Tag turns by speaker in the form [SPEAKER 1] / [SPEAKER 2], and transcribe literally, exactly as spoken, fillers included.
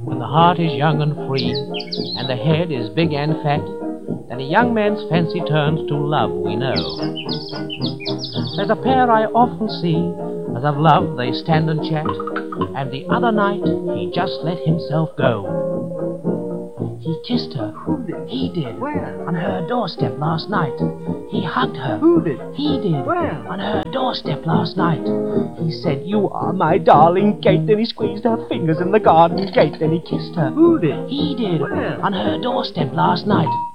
[SPEAKER 1] when the heart is young and free, and the head is big and fat, then a young man's fancy turns to love, we know. There's a pair I often see, as of love they stand and chat, and the other night he just let himself go. He kissed her.
[SPEAKER 2] Who did?
[SPEAKER 1] He did.
[SPEAKER 2] Where?
[SPEAKER 1] On her doorstep last night. He hugged her.
[SPEAKER 2] Who did?
[SPEAKER 1] He did.
[SPEAKER 2] Where?
[SPEAKER 1] On her doorstep last night. He said, "You are my darling Kate." Then he squeezed her fingers in the garden gate. Then he kissed her.
[SPEAKER 2] Who did?
[SPEAKER 1] He did.
[SPEAKER 2] Where?
[SPEAKER 1] On her doorstep last night.